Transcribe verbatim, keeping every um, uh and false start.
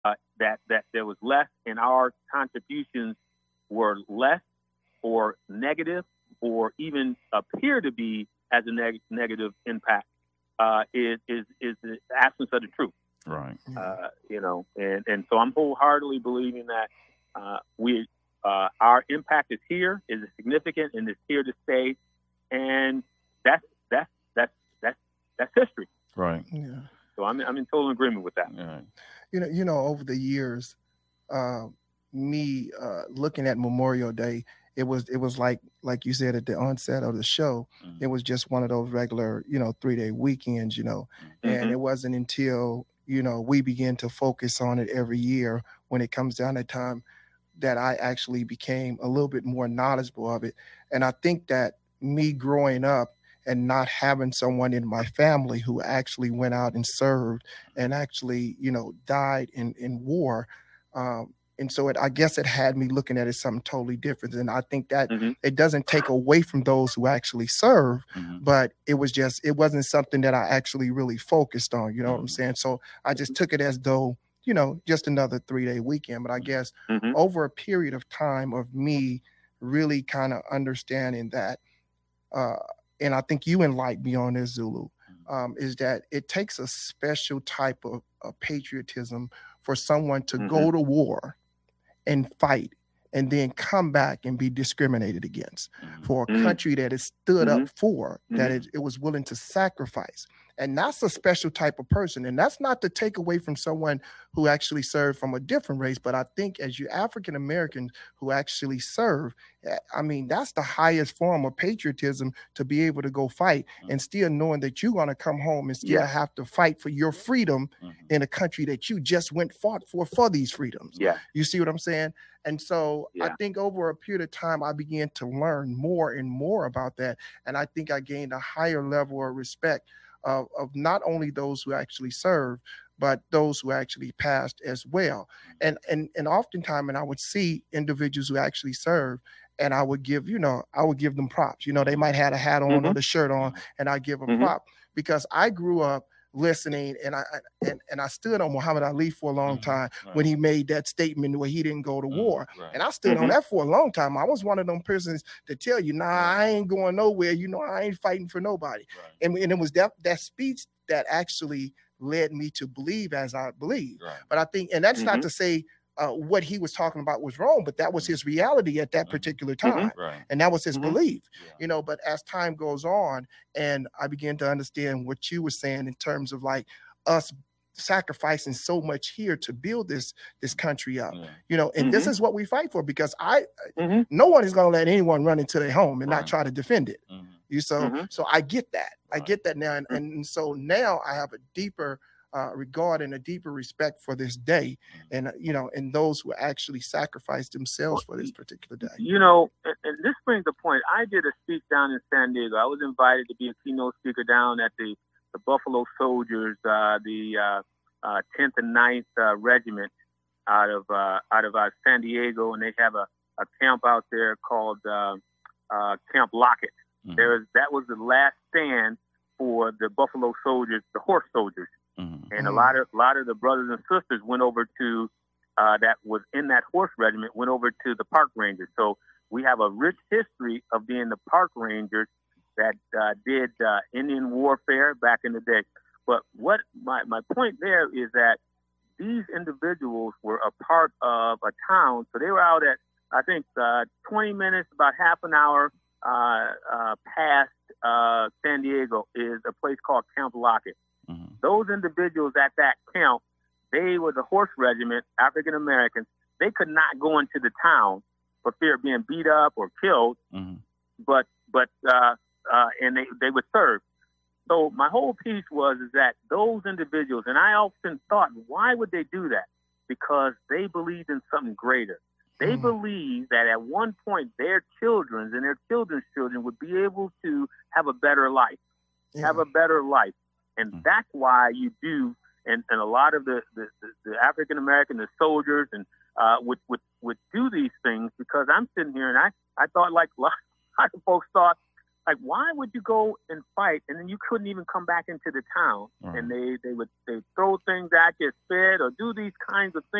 uh, that that there was less, and our contributions were less, or negative, or even appear to be as a neg- negative impact, uh, is is is the absence of the truth. Right. Uh, you know, and and so I'm wholeheartedly believing that uh, we uh, our impact is here, is significant, and is here to stay, and that's that's that's that's that's history. Right. Yeah. So I'm I'm in total agreement with that. Right. You know, you know, over the years, uh, me uh, looking at Memorial Day, it was it was like like you said at the onset of the show, Mm-hmm. it was just one of those regular, you know, three day weekends, you know, Mm-hmm. and it wasn't until, you know, we began to focus on it every year when it comes down to time that I actually became a little bit more knowledgeable of it. And I think that me growing up and not having someone in my family who actually went out and served and actually, you know, died in, in war. Um, and so it, I guess it had me looking at it something totally different. And I think that Mm-hmm. it doesn't take away from those who actually serve, Mm-hmm. but it was just, it wasn't something that I actually really focused on, you know what I'm Mhm. saying? So I just took it as though, you know, just another three day weekend. But I guess Mm-hmm. over a period of time of me really kind of understanding that, uh, and I think you enlightened me on this, Zulu, um, is that it takes a special type of, of patriotism for someone to Mm-hmm. go to war and fight and then come back and be discriminated against, Mhm. for a Mhm. country that is stood Mhm. up for, that Mhm. it, it was willing to sacrifice. And that's a special type of person. And that's not to take away from someone who actually served from a different race. But I think as you African Americans who actually serve, eh, I mean, that's the highest form of patriotism, to be able to go fight and still knowing that you're going to come home and still Yeah. have to fight for your freedom Mhm. in a country that you just went fought for, for these freedoms. Yeah. You see what I'm saying? And so I Yeah. think over a period of time, I began to learn more and more about that. And I think I gained a higher level of respect of, of not only those who actually serve, but those who actually passed as well. And and and oftentimes, and I would see individuals who actually serve, and I would give, you know, I would give them props. You know, they might have a hat on or Mhm. the shirt on, and I give them Mhm. prop because I grew up listening, and I I- and, and I stood on Muhammad Ali for a long Mhm. time Right. when he made that statement where he didn't go to Mhm. war. Right. And I stood on Mhm. that for a long time. I was one of them persons to tell you, nah, I ain't going nowhere. You know, I ain't fighting for nobody. Right. And, and it was that that speech that actually led me to believe as I believe. Right. But I think, and that's not Mhm. to say uh, what he was talking about was wrong, but that was his reality at that Mhm. particular Mhm. time. Right. And that was his Mhm. belief, Yeah. you know. But as time goes on, and I began to understand what you were saying in terms of like us sacrificing so much here to build this this country up, Yeah. you know, and this Mhm. is what we fight for, because I Mhm. no one is going to let anyone run into their home and not Right. try to defend it. Mhm. You so Mhm. so I get that. I Right. get that now, and, and so now I have a deeper uh, regard and a deeper respect for this day, and uh, you know, and those who actually sacrificed themselves for this particular day. You know, and, and this brings the point. I did a speech down in San Diego. I was invited to be a keynote speaker down at the, the Buffalo Soldiers, uh, the uh, uh, tenth and ninth uh, Regiment out of uh, out of uh, San Diego, and they have a, a camp out there called uh, uh, Camp Lockett. Mhm. There was that was the last stand for the Buffalo Soldiers, the horse soldiers. Mhm. And a Mhm. lot of a lot of the brothers and sisters went over to uh, that was in that horse regiment went over to the park rangers. So we have a rich history of being the park rangers that uh, did uh, Indian warfare back in the day. But what my, my point there is that these individuals were a part of a town. So they were out at, I think, uh, twenty minutes, about half an hour uh, uh, past uh, San Diego is a place called Camp Lockett. Mhm. Those individuals at that camp, they were the horse regiment, African Americans. They could not go into the town for fear of being beat up or killed, Mhm. but but uh, uh, and they, they would serve. So my whole piece was is that those individuals, and I often thought, why would they do that? Because they believed in something greater. They Mhm. believed that at one point their children and their children's children would be able to have a better life, Yeah. have a better life. And Mhm. that's why you do, and, and a lot of the, the, the, the African American, the soldiers, and uh, would, would would do these things, because I'm sitting here and I, I thought like a lot of folks thought like, why would you go and fight and then you couldn't even come back into the town? Mm. And they, they would they throw things at you, spit, or do these kinds of things.